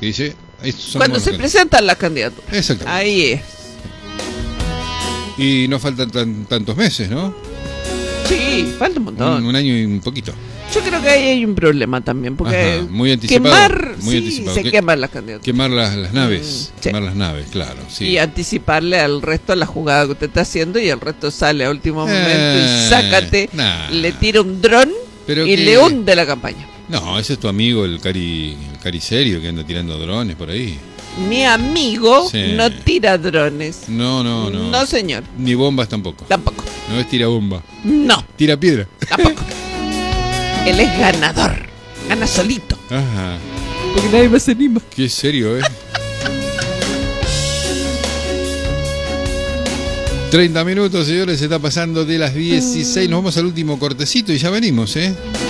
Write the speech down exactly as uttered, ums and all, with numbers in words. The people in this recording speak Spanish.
que dice... Cuando se presentan las candidaturas. Exacto. Ahí es. Y no faltan tan, tantos meses, ¿no? Sí, falta un montón. Un, un año y un poquito. Yo creo que ahí hay un problema también, porque Ajá, muy anticipado, quemar, muy sí, anticipado. se Que, queman las candidaturas. Quemar las, las naves, Mm, quemar sí. las naves, claro. Sí. Y anticiparle al resto la jugada que usted está haciendo y el resto sale a último momento Eh, y sácate, nah. le tira un dron Pero y que- le hunde la campaña. No, ese es tu amigo, el cari, el cari serio que anda tirando drones por ahí. Mi amigo Sí. no tira drones. No, no, no. No, señor. Ni bombas tampoco. Tampoco. No es tira bomba. No, Tira piedra. tampoco. Él es ganador. Gana solito. Ajá. Porque nadie más se anima. Qué serio, ¿eh? treinta minutos, señores, se está pasando de las dieciséis. Nos vamos al último cortecito y ya venimos, ¿eh?